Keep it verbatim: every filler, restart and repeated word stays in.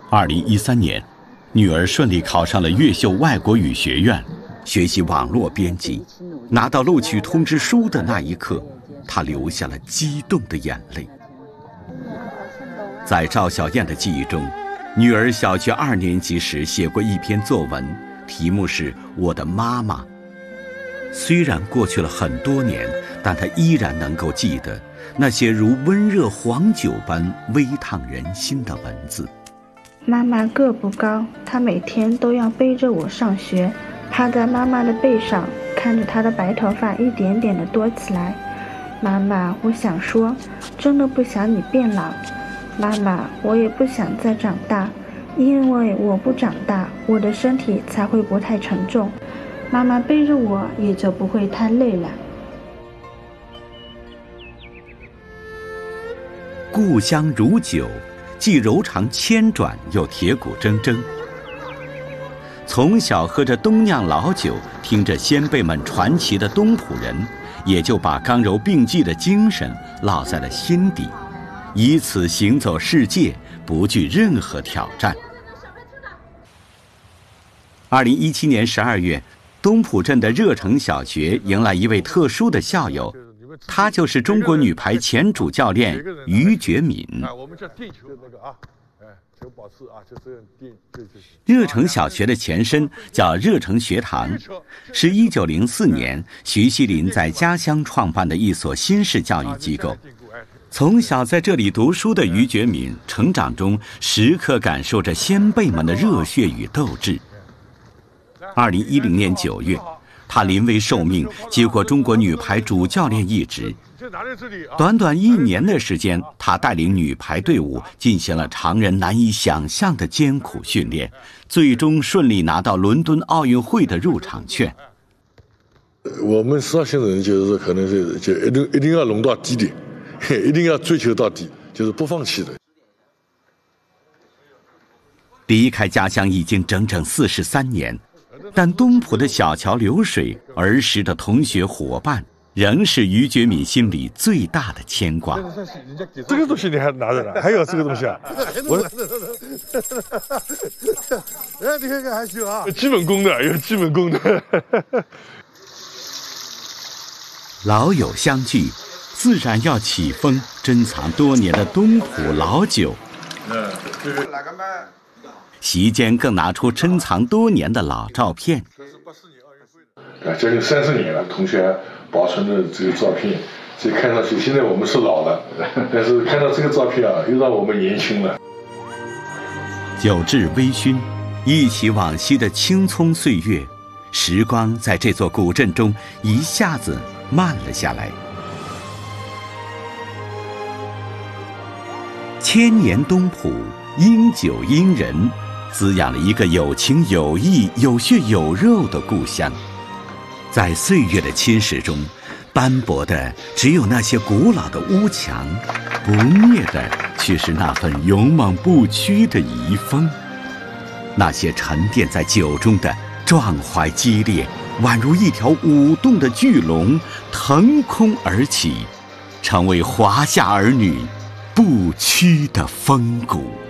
二零一三年，女儿顺利考上了越秀外国语学院，学习网络编辑。拿到录取通知书的那一刻，她流下了激动的眼泪。在赵小燕的记忆中，女儿小学二年级时写过一篇作文，题目是《我的妈妈》。虽然过去了很多年，但她依然能够记得那些如温热黄酒般微烫人心的文字。 妈妈个不高，她每天都要背着我上学，趴在妈妈的背上，看着她的白头发一点点的多起来。妈妈，我想说，真的不想你变老。妈妈，我也不想再长大，因为我不长大，我的身体才会不太沉重，妈妈背着我也就不会太累了。 故乡如酒，既柔肠千转，又铁骨铮铮。从小喝着东酿老酒，听着先辈们传奇的东浦人，也就把刚柔并济的精神烙在了心底，以此行走世界，不惧任何挑战。二零一七年十二月，东浦镇的热城小学迎来一位特殊的校友，他就是中国女排前主教练于觉敏。热城小学的前身叫热城学堂，是一九零四年徐锡麟在家乡创办的一所新式教育机构。从小在这里读书的于觉敏，成长中时刻感受着先辈们的热血与斗志。二零一零年九月，他临危受命，接过中国女排主教练一职。短短一年的时间，他带领女排队伍进行了常人难以想象的艰苦训练，最终顺利拿到伦敦奥运会的入场券。 我们十二星人就是说，可能是就一定一定要弄到底点，一定要追求到底，就是不放弃的。 离开家乡已经整整四十三年，但东浦的小桥流水，儿时的同学伙伴，仍是于觉敏心里最大的牵挂。 这个东西你还拿着呢？还有这个东西啊？我，哎，你看看还行啊。基本功的，有基本功的。 老友相聚，自然要起风。珍藏多年的东浦老酒，嗯，席间更拿出珍藏多年的老照片。 啊，将近三十年了，同学保存的这个照片，所以看上去现在我们是老了，但是看到这个照片啊，又让我们年轻了。 酒至微醺，忆起往昔的青葱岁月，时光在这座古镇中一下子慢了下来。千年东浦，因酒因人，滋养了一个有情有义、有血有肉的故乡。在岁月的侵蚀中，斑驳的只有那些古老的屋墙，不灭的却是那份勇猛不屈的遗风。那些沉淀在酒中的壮怀激烈，宛如一条舞动的巨龙，腾空而起，成为华夏儿女不屈的风骨。